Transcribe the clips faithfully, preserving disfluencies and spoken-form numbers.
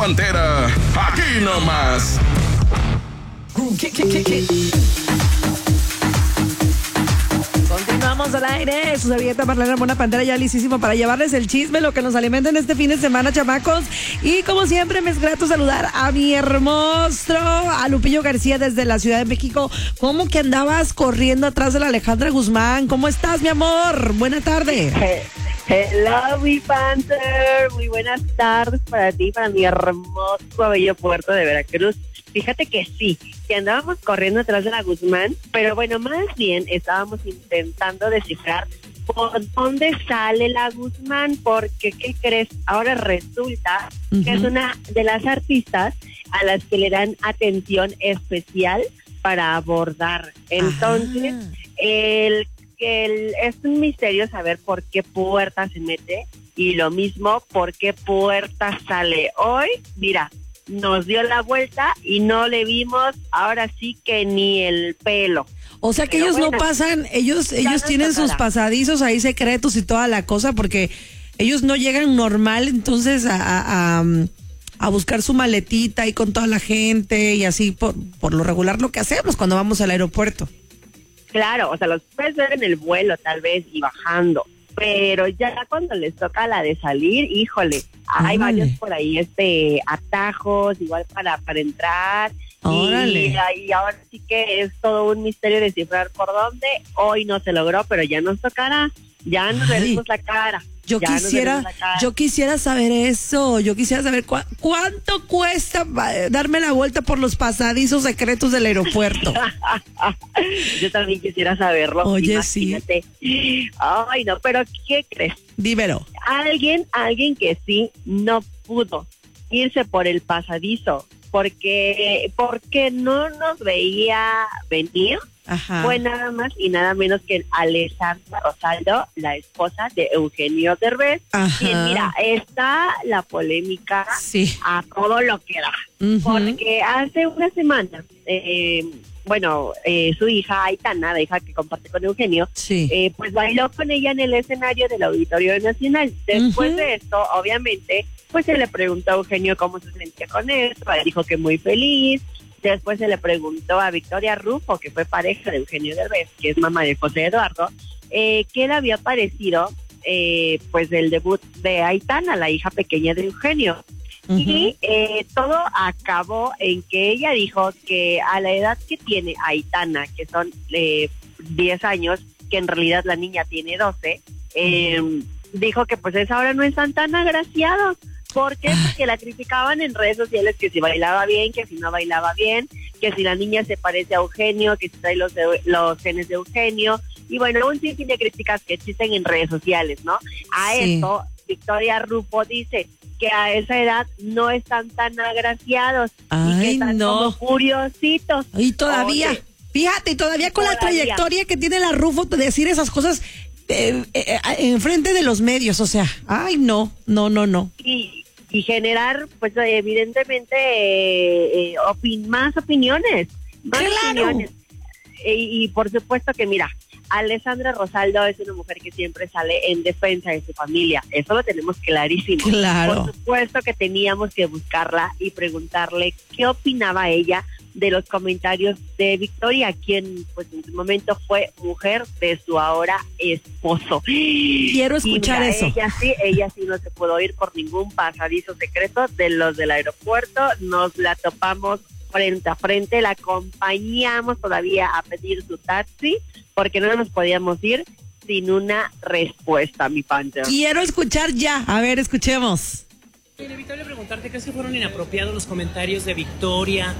Pantera, aquí nomás. ¿Qué, qué, qué, qué? Continuamos al aire, su servilleta Marlene Ramona Pantera ya listísimo para llevarles el chisme, lo que nos alimenten este fin de semana, chamacos. Y como siempre, me es grato saludar a mi hermoso, a Lupillo García desde la Ciudad de México. ¿Cómo que andabas corriendo atrás de la Alejandra Guzmán? ¿Cómo estás, mi amor? Buena tarde. Hello, mi Panther. Muy buenas tardes para ti, para mi hermoso bello puerto de Veracruz. Fíjate que sí, que andábamos corriendo atrás de la Guzmán, pero bueno, más bien estábamos intentando descifrar por dónde sale la Guzmán, porque ¿qué crees? Ahora resulta uh-huh. que es una de las artistas a las que le dan atención especial para abordar. Entonces, Ajá. el El, es un misterio saber por qué puerta se mete y lo mismo por qué puerta sale. Hoy, mira, nos dio la vuelta y no le vimos ahora sí que ni el pelo. O sea que Pero ellos bueno, no pasan, ellos ellos tienen sus pasadizos ahí secretos y toda la cosa, porque ellos no llegan normal entonces a, a, a, a buscar su maletita y con toda la gente y así por, por lo regular lo que hacemos cuando vamos al aeropuerto. Claro, o sea, los puedes ver en el vuelo tal vez y bajando, pero ya cuando les toca la de salir, híjole, hay Órale. varios por ahí, este, atajos, igual para, para entrar, Órale. y, y ahora sí que es todo un misterio descifrar por dónde. Hoy no se logró, pero ya nos tocará, ya nos veremos la cara. Yo ya quisiera, yo quisiera saber eso, yo quisiera saber cu- cuánto cuesta darme la vuelta por los pasadizos secretos del aeropuerto. Yo también quisiera saberlo. Oye, imagínate. Sí. Ay, no, pero ¿qué crees? Dímelo. Alguien, alguien que sí no pudo irse por el pasadizo, porque, porque no nos veía venir. Ajá. Fue nada más y nada menos que Alejandra Rosaldo, la esposa de Eugenio Derbez. Ajá. Y mira, está la polémica sí. a todo lo que da. Uh-huh. Porque hace una semana, eh, bueno, eh, su hija Aitana, la hija que comparte con Eugenio, sí. eh, pues bailó con ella en el escenario del Auditorio Nacional. Después uh-huh. de esto, obviamente, pues se le preguntó a Eugenio cómo se sentía con esto. Dijo que muy feliz. Después se le preguntó a Victoria Rufo, que fue pareja de Eugenio Derbez, que es mamá de José Eduardo, eh, qué le había parecido eh, pues el debut de Aitana, la hija pequeña de Eugenio. Uh-huh. Y eh, todo acabó en que ella dijo que a la edad que tiene Aitana, que son eh, diez años, que en realidad la niña tiene doce, eh, uh-huh. dijo que pues esa hora no están tan agraciados. ¿Por qué? Porque la criticaban en redes sociales, que si bailaba bien, que si no bailaba bien, que si la niña se parece a Eugenio, que si trae los, de, los genes de Eugenio, y bueno, un sinfín de críticas que existen en redes sociales, ¿no? A sí. esto, Victoria Rufo dice que a esa edad no están tan agraciados. Ay, y que están no. como curiositos. Y todavía, Oye, fíjate, todavía con todavía. la trayectoria que tiene la Rufo de decir esas cosas eh, eh, en frente de los medios, o sea, ay, no, no, no, no. Y, y generar, pues, evidentemente, eh, eh, opin- más opiniones. Más ¡Claro! opiniones. Y, y por supuesto que, mira, Alejandra Rosaldo es una mujer que siempre sale en defensa de su familia. Eso lo tenemos clarísimo. Claro. Por supuesto que teníamos que buscarla y preguntarle qué opinaba ella de los comentarios de Victoria, quien pues en su momento fue mujer de su ahora esposo. Quiero escuchar y mira, eso. Ella sí, ella sí no se pudo ir por ningún pasadizo secreto de los del aeropuerto. Nos la topamos frente a frente, la acompañamos todavía a pedir su taxi, porque no nos podíamos ir sin una respuesta, mi Panther. Quiero escuchar ya. A ver, escuchemos. Inevitable preguntarte, ¿crees que fueron inapropiados los comentarios de Victoria?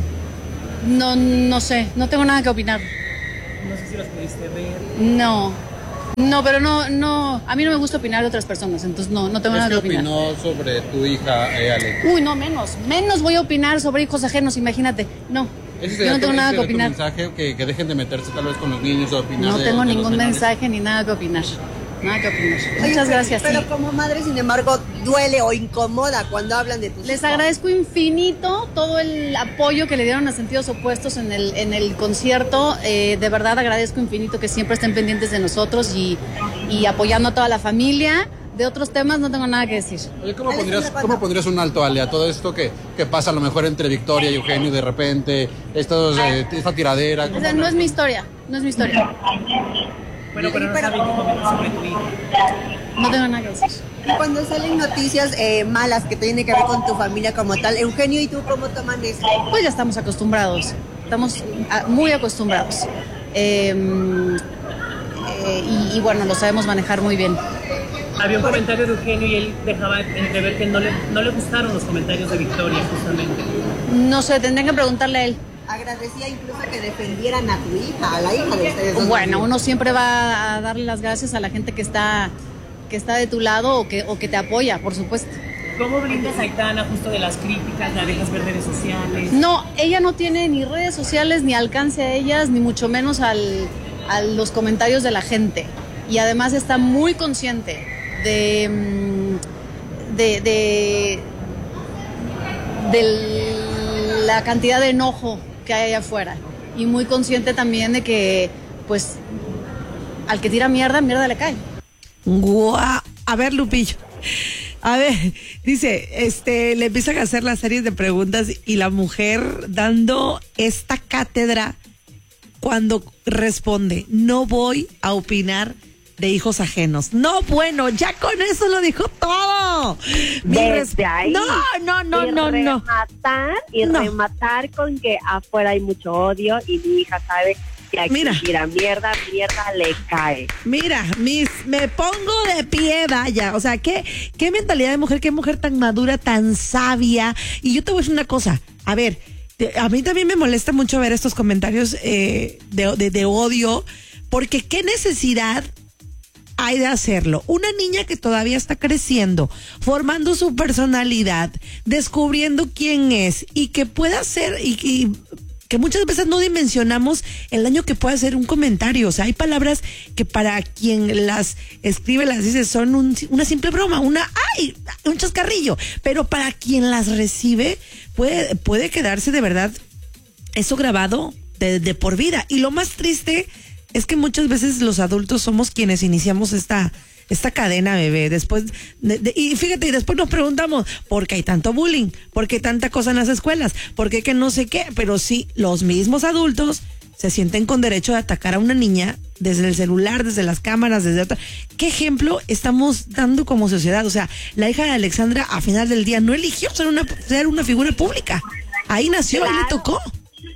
No, no sé, no tengo nada que opinar. No sé si los pudiste ver. No, no, pero no, no, a mí no me gusta opinar de otras personas, entonces no, no tengo nada que opinar. ¿Qué opinó sobre tu hija, eh, Ale? Uy, no, menos, menos voy a opinar sobre hijos ajenos, imagínate, no. Ese Yo no tengo nada que opinar. Tu mensaje, que, que dejen de meterse tal vez con los niños o opinar. No de, tengo de ningún mensaje ni nada que opinar. Nada que opinar. Oye, Muchas gracias. Pero sí. como madre, sin embargo, duele o incomoda cuando hablan de tus Les hijos. agradezco infinito todo el apoyo que le dieron a Sentidos Opuestos en el, en el concierto. Eh, de verdad agradezco infinito que siempre estén pendientes de nosotros y, y apoyando a toda la familia. De otros temas no tengo nada que decir. Oye, ¿cómo pondrías, ¿cómo pondrías un alto, Ale, a todo esto que, que pasa a lo mejor entre Victoria y Eugenio de repente, estos, eh, esta tiradera? O sea, no es mi historia, no es mi historia. Bueno, pero no saben qué comentar sobre tu hijo. No tengo nada que decir. Y cuando salen noticias eh, malas que tienen que ver con tu familia como tal, Eugenio y tú, ¿cómo toman eso? Pues ya estamos acostumbrados, estamos a- muy acostumbrados. Eh, eh, y, y bueno, lo sabemos manejar muy bien. Había un comentario de Eugenio y él dejaba entrever que no le, no le gustaron los comentarios de Victoria, justamente. No sé, tendrían que preguntarle a él. Agradecía incluso que defendieran a tu hija, a la hija de ustedes dos. Bueno, uno siempre va a darle las gracias a la gente que está, que está de tu lado o que, o que te apoya, por supuesto. ¿Cómo brindas a Aitana justo de las críticas? ¿La dejas ver redes sociales? No, ella no tiene ni redes sociales, ni alcance a ellas, ni mucho menos al, a los comentarios de la gente. Y además está muy consciente de, mm, de, de, de la cantidad de enojo que hay allá afuera. Y muy consciente también de que, pues, al que tira mierda, mierda le cae. Guau. A ver, Lupillo. A ver, dice, este, le empiezan a hacer las series de preguntas y la mujer dando esta cátedra cuando responde, no voy a opinar de hijos ajenos. No, bueno, ya con eso lo dijo todo. Mi Desde res- ahí. No, no, no, y no, no. rematar, y No. rematar con que afuera hay mucho odio y mi hija sabe que aquí Mira. tira mierda, mierda le cae. Mira, mis, me pongo de pie, vaya. O sea, ¿qué, qué mentalidad de mujer, qué mujer tan madura, tan sabia. Y yo te voy a decir una cosa. A ver, te- a mí también me molesta mucho ver estos comentarios eh, de, de, de odio, porque qué necesidad hay de hacerlo. Una niña que todavía está creciendo, formando su personalidad, descubriendo quién es y que pueda ser y, y que muchas veces no dimensionamos el daño que puede hacer un comentario. O sea, hay palabras que para quien las escribe, las dice, son un- una simple broma, una, ay, un chascarrillo, pero para quien las recibe puede, puede quedarse de verdad eso grabado de, de por vida. Y lo más triste es que muchas veces los adultos somos quienes iniciamos esta esta cadena, bebé. Después de, de- y fíjate, y después nos preguntamos ¿por qué hay tanto bullying? ¿Por qué tanta cosa en las escuelas? ¿Por qué que no sé qué? Pero sí, los mismos adultos se sienten con derecho de atacar a una niña desde el celular, desde las cámaras, desde otra. ¿Qué ejemplo estamos dando como sociedad? O sea, la hija de Alexandra, a final del día, no eligió ser una, ser una figura pública. Ahí nació, ahí le Claro. tocó.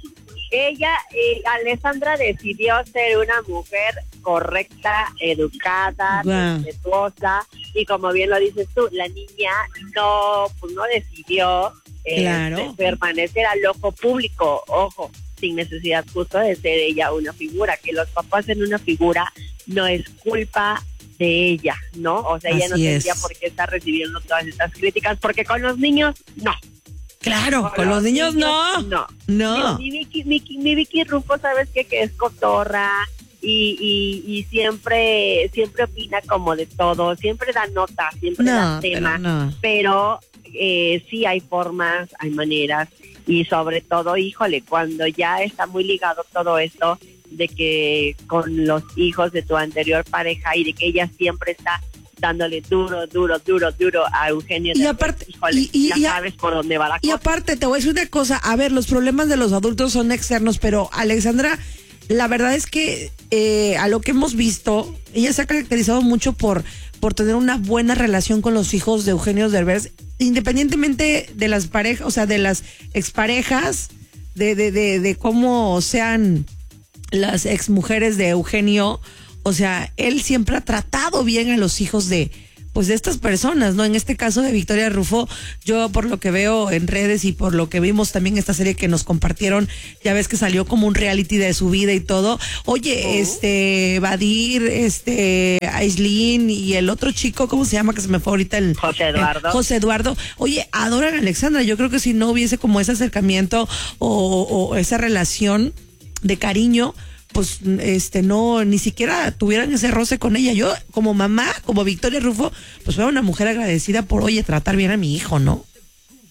Ella, eh, Alessandra decidió ser una mujer correcta, educada, Guau. respetuosa, y como bien lo dices tú, la niña no, pues no decidió eh, Claro. de permanecer al ojo público, ojo, sin necesidad justo de ser ella una figura. Que los papás sean una figura no es culpa de ella, ¿no? O sea, ella no Así tendría es. por qué estar recibiendo todas estas críticas, porque con los niños, no. Claro, con los niños no. No. No. Mi, mi Vicky, mi, mi Vicky Rufo, ¿sabes qué? Que es cotorra y, y, y siempre siempre opina como de todo, siempre da nota, siempre No, da pero tema, no. pero eh, sí hay formas, hay maneras, y sobre todo, híjole, cuando ya está muy ligado todo esto de que con los hijos de tu anterior pareja y de que ella siempre está dándole duro, duro, duro, duro a Eugenio. Y Derbez, aparte- híjole, y- y- ya y a- sabes por dónde va la Y cosa. aparte, te voy a decir una cosa, a ver, los problemas de los adultos son externos, pero Alexandra, la verdad es que eh, a lo que hemos visto, ella se ha caracterizado mucho por, por tener una buena relación con los hijos de Eugenio Derbez, independientemente de las parejas, o sea, de las exparejas, de, de, de, de cómo sean las exmujeres de Eugenio. O sea, él siempre ha tratado bien a los hijos de, pues, de estas personas, ¿no? En este caso de Victoria Rufo, yo por lo que veo en redes y por lo que vimos también esta serie que nos compartieron, ya ves que salió como un reality de su vida y todo. Oye, este, Badir, este, Aislinn y el otro chico, ¿cómo se llama? Que se me fue ahorita el... José Eduardo. el José Eduardo. Oye, adoran a Alexandra. Yo creo que si no hubiese como ese acercamiento o, o esa relación de cariño, pues este no, ni siquiera tuvieran ese roce con ella. Yo, como mamá, como Victoria Rufo, pues fue una mujer agradecida por, oye, tratar bien a mi hijo, ¿no?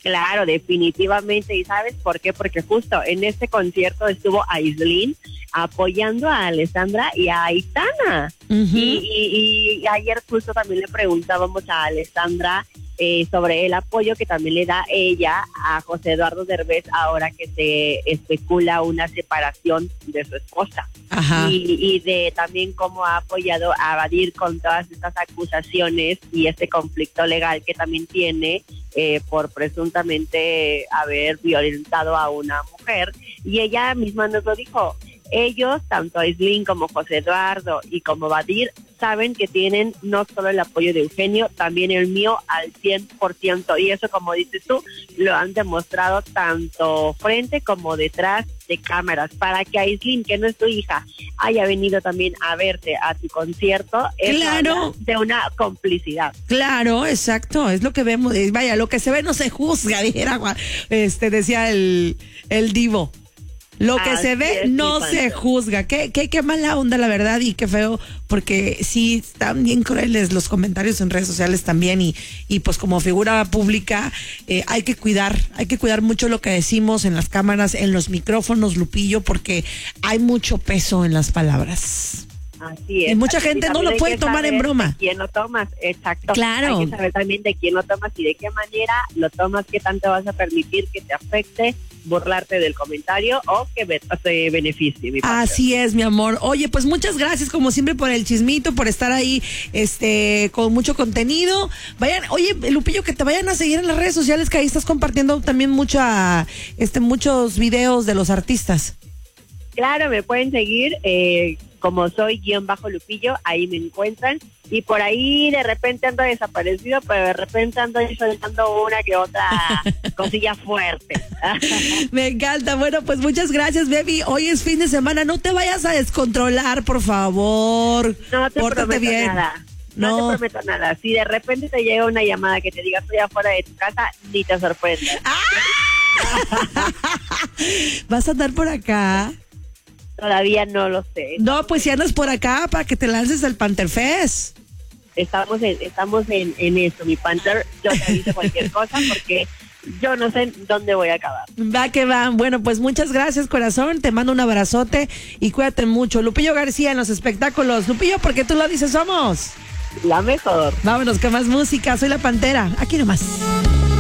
Claro, definitivamente. ¿Y sabes por qué? Porque justo en este concierto estuvo Aislinn apoyando a Alessandra y a Aitana. Uh-huh. y, y, y ayer justo también le preguntábamos a Alessandra eh, sobre el apoyo que también le da ella a José Eduardo Derbez ahora que se especula una separación de su esposa. Ajá. Y, y de también cómo ha apoyado a Badir con todas estas acusaciones y este conflicto legal que también tiene eh, por presuntamente haber violentado a una mujer. Y ella misma nos lo dijo. Ellos, tanto Aislinn como José Eduardo y como Badir, saben que tienen no solo el apoyo de Eugenio, también el mío al cien por ciento. Y eso, como dices tú, lo han demostrado tanto frente como detrás de cámaras. Para que Aislinn, que no es tu hija, haya venido también a verte a tu concierto, es claro, de una complicidad. Claro, exacto, es lo que vemos. Vaya, lo que se ve no se juzga, dijera, este, decía el, el divo. Lo que Así se ve es, no se juzga. Qué, qué, qué mala onda, la verdad, y qué feo, porque sí están bien crueles los comentarios en redes sociales también, y, y pues como figura pública eh, hay que cuidar, hay que cuidar mucho lo que decimos en las cámaras, en los micrófonos, Lupillo, porque hay mucho peso en las palabras. Así es. Y mucha Así gente no lo puede tomar en broma. De quién lo tomas, exacto. Claro. Hay que saber también de quién lo tomas y de qué manera lo tomas, qué tanto vas a permitir que te afecte, burlarte del comentario o que te beneficie. Mi Así es, mi amor. Oye, pues muchas gracias como siempre por el chismito, por estar ahí este con mucho contenido. Vayan, oye, Lupillo, que te vayan a seguir en las redes sociales, que ahí estás compartiendo también mucha, este, muchos videos de los artistas. Claro, me pueden seguir eh, como soy guión bajo Lupillo, ahí me encuentran. Y por ahí de repente ando desaparecido, pero de repente ando soltando una que otra cosilla fuerte. Me encanta. Bueno, pues muchas gracias, baby. Hoy es fin de semana. No te vayas a descontrolar, por favor. No te Pórtate prometo bien. nada. No. No te prometo nada. Si de repente te llega una llamada que te diga estoy afuera de tu casa, ni te sorprendas. ¡Ah! ¿Vas a andar por acá? Todavía no lo sé. No, pues si andas por acá para que te lances al Panther Fest. Estamos en, estamos en, en eso, mi Panther. Yo te aviso cualquier cosa porque yo no sé dónde voy a acabar. Va que va. Bueno, pues muchas gracias, corazón. Te mando un abrazote y cuídate mucho. Lupillo García en los espectáculos. Lupillo, porque tú lo dices, somos la mejor. Vámonos con más música. Soy la Pantera. Aquí nomás.